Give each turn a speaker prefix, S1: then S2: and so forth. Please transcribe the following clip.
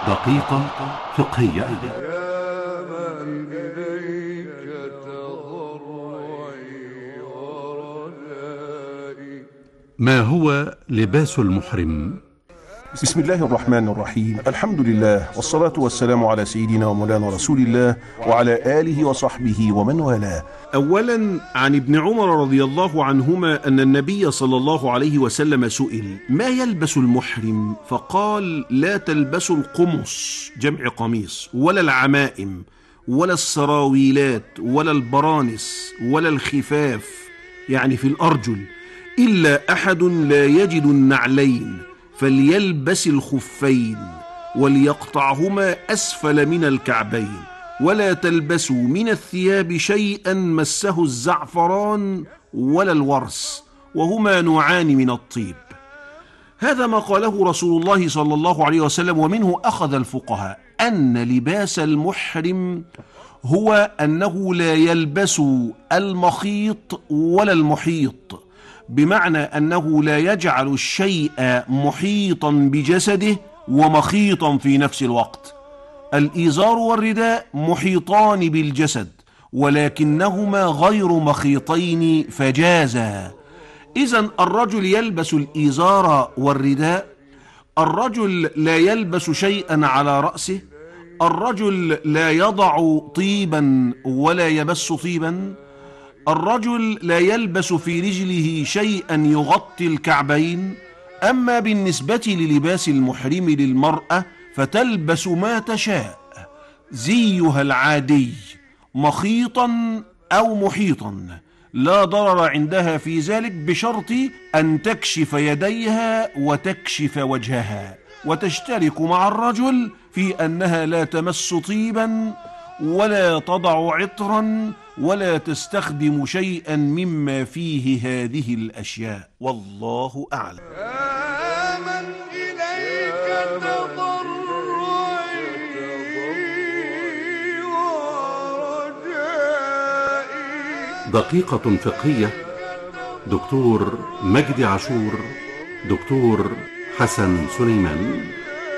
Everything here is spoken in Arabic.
S1: دقيقة فقهية.
S2: يا من إليك تضرعي ورجائي.
S1: ما هو لباس المحرم؟
S3: بسم الله الرحمن الرحيم. الحمد لله والصلاة والسلام على سيدنا ومولانا رسول الله وعلى آله وصحبه ومن والاه.
S4: أولا، عن ابن عمر رضي الله عنهما أن النبي صلى الله عليه وسلم سئل: ما يلبس المحرم؟ فقال: لا تلبسوا القمص جمع قميص، ولا العمائم، ولا السراويلات، ولا البرانس، ولا الخفاف يعني في الأرجل، إلا أحد لا يجد النعلين فليلبس الخفين وليقطعهما أسفل من الكعبين، ولا تلبسوا من الثياب شيئا مسه الزعفران ولا الورس، وهما نوعان من الطيب. هذا ما قاله رسول الله صلى الله عليه وسلم، ومنه أخذ الفقهاء أن لباس المحرم هو أنه لا يلبس المخيط ولا المحيط، بمعنى أنه لا يجعل الشيء محيطا بجسده ومخيطا في نفس الوقت. الإزار والرداء محيطان بالجسد ولكنهما غير مخيطين فجازا. إذن الرجل يلبس الإزار والرداء، الرجل لا يلبس شيئا على رأسه، الرجل لا يضع طيبا ولا يبس طيبا، الرجل لا يلبس في رجله شيئا يغطي الكعبين. أما بالنسبة للباس المحرم للمرأة فتلبس ما تشاء، زيها العادي مخيطا أو محيطا، لا ضرر عندها في ذلك، بشرط أن تكشف يديها وتكشف وجهها، وتشترك مع الرجل في أنها لا تمس طيبا ولا تضع عطرا ولا تستخدم شيئا مما فيه هذه الأشياء، والله أعلم.
S2: يا من إليك تضرعي ورجائي.
S1: دقيقة فقهية. دكتور مجدي عاشور، دكتور حسن سليمان.